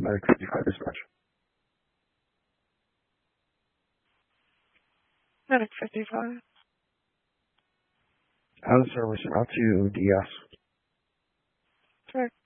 Medic 55 dispatch. Medic 55. Sir, we're out to DS. Correct.